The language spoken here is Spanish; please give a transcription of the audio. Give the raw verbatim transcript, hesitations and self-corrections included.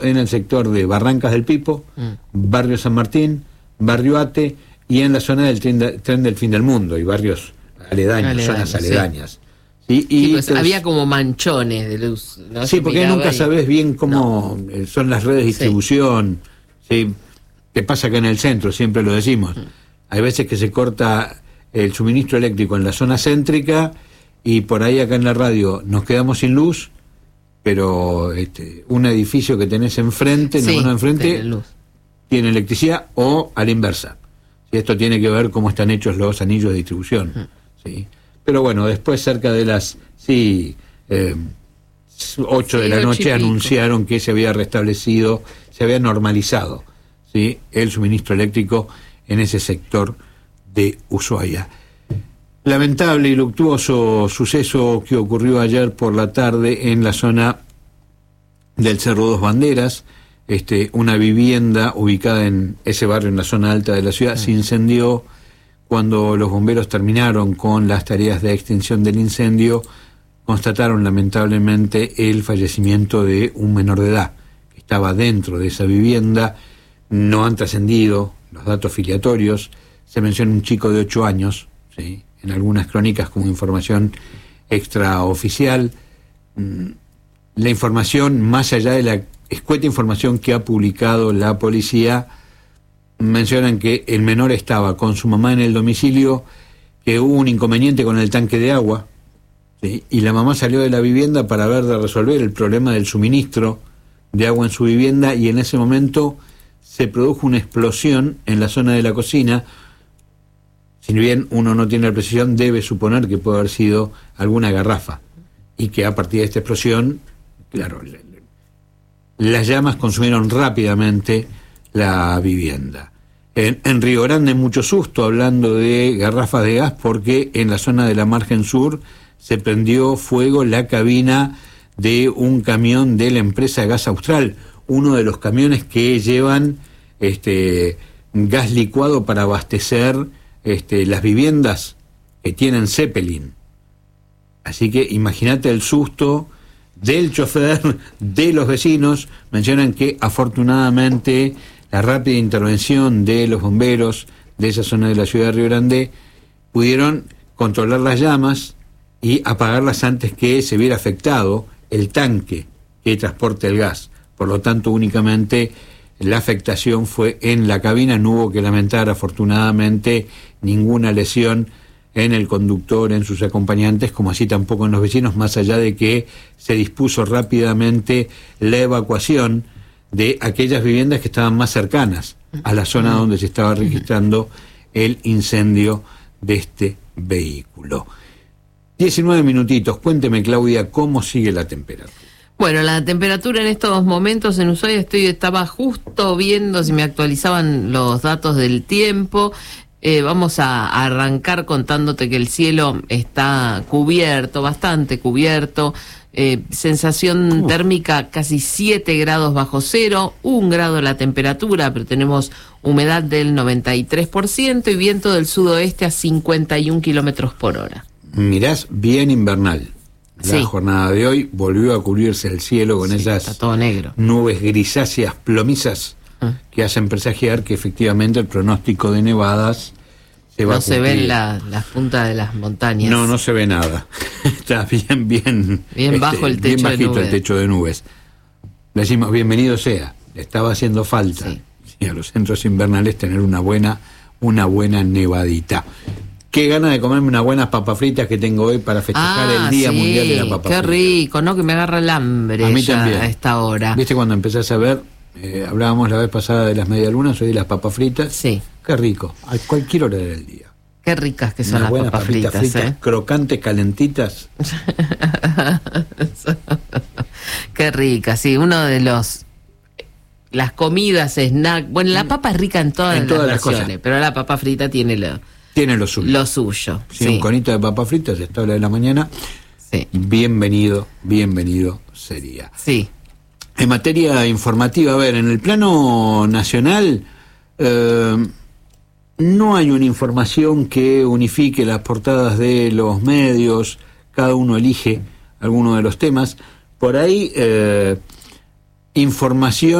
en el sector de Barrancas del Pipo, mm. Barrio San Martín, Barrio Ate, y en la zona del tren, de, tren del fin del mundo, y barrios aledaños, aledaños zonas aledañas. Sí. ¿Sí? Y sí, pues entonces, había como manchones de luz, ¿no? Sí, porque nunca y... sabes bien cómo no. son las redes de distribución. Sí. ¿Sí? ¿Qué pasa acá en el centro? Siempre lo decimos. Mm. Hay veces que se corta el suministro eléctrico en la zona céntrica, y por ahí acá en la radio nos quedamos sin luz, pero este, un edificio que tenés enfrente, sí, no enfrente, tiene, luz. tiene electricidad, o a la inversa. Y esto tiene que ver cómo están hechos los anillos de distribución. Mm. ¿Sí? Pero bueno, después cerca de las sí eh, ocho sí, de la noche anunciaron que se había restablecido, se había normalizado, ¿sí?, el suministro eléctrico en ese sector de Ushuaia. Lamentable y luctuoso suceso que ocurrió ayer por la tarde en la zona del Cerro Dos Banderas. Este, una vivienda ubicada en ese barrio, en la zona alta de la ciudad, se incendió. Cuando los bomberos terminaron con las tareas de extinción del incendio, constataron lamentablemente el fallecimiento de un menor de edad que estaba dentro de esa vivienda. No han trascendido los datos filiatorios. Se menciona un chico de ocho años, ¿sí?, en algunas crónicas como información extraoficial. La información, más allá de la escueta información que ha publicado la policía, mencionan que el menor estaba con su mamá en el domicilio, que hubo un inconveniente con el tanque de agua, ¿sí?, y la mamá salió de la vivienda para ver de resolver el problema del suministro de agua en su vivienda, y en ese momento se produjo una explosión en la zona de la cocina. Si bien uno no tiene la precisión, debe suponer que puede haber sido alguna garrafa, y que a partir de esta explosión, claro, las llamas consumieron rápidamente la vivienda. En, en Río Grande, mucho susto hablando de garrafas de gas, porque en la zona de la margen sur se prendió fuego la cabina de un camión de la empresa Gas Austral, uno de los camiones que llevan este gas licuado para abastecer Este, las viviendas que tienen Zeppelin. Así que imagínate el susto del chofer, de los vecinos. Mencionan que afortunadamente la rápida intervención de los bomberos de esa zona de la ciudad de Río Grande pudieron controlar las llamas y apagarlas antes que se viera afectado el tanque que transporta el gas. Por lo tanto, únicamente la afectación fue en la cabina. No hubo que lamentar, afortunadamente, ninguna lesión en el conductor, en sus acompañantes, como así tampoco en los vecinos, más allá de que se dispuso rápidamente la evacuación de aquellas viviendas que estaban más cercanas a la zona donde se estaba registrando el incendio de este vehículo. diecinueve minutitos. Cuénteme, Claudia, ¿cómo sigue la temperatura? Bueno, la temperatura en estos momentos en Ushuaia, estoy estaba justo viendo si me actualizaban los datos del tiempo. Eh, vamos a, a arrancar contándote que el cielo está cubierto, bastante cubierto. Eh, sensación uh. térmica casi siete grados bajo cero, un grado la temperatura, pero tenemos humedad del noventa y tres por ciento y viento del sudoeste a cincuenta y un kilómetros por hora. Mirás, bien invernal. La sí. jornada de hoy volvió a cubrirse el cielo con sí, esas está todo negro. Nubes grisáceas plomizas ah. que hacen presagiar que efectivamente el pronóstico de nevadas se va no a cumplir. Se ven la, las puntas de las montañas. No, no se ve nada. Está bien, bien, bien bajo este, el techo bien bajito de nubes. el techo de nubes. Le decimos bienvenido sea. Le estaba haciendo falta sí. Sí, a los centros invernales tener una buena, una buena nevadita. Qué gana de comerme unas buenas papas fritas que tengo hoy para festejar ah, el Día sí, Mundial de la Papa qué Frita. Qué rico, ¿no? Que me agarra el hambre a mí ya también. A esta hora. ¿Viste cuando empezás a ver? Eh, hablábamos la vez pasada de las medialunas, hoy de las papas fritas. Sí. Qué rico, a cualquier hora del día. Qué ricas que son unas las papas fritas, fritas ¿eh? Crocantes, calentitas. Qué ricas, sí, uno de los... Las comidas, snack... Bueno, la papa es rica en todas, en las, todas las las versiones, cosas. Pero la papa frita tiene lo... Tiene lo suyo. Lo suyo, sí, sí. Un conito de papas fritas, esta hora de la mañana. Sí. Bienvenido, bienvenido sería. Sí. En materia informativa, a ver, en el plano nacional eh, no hay una información que unifique las portadas de los medios, cada uno elige alguno de los temas. Por ahí, eh, información